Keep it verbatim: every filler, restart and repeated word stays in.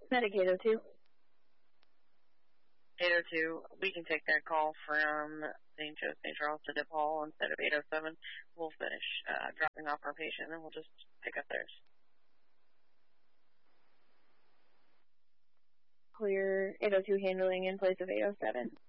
Medic eight oh two. eight oh two, we can take that call from Saint Joe, Saint Charles to DePaul instead of eight oh seven. We'll finish uh, dropping off our patient, and we'll just pick up theirs. Clear eight oh two handling in place of eight oh seven.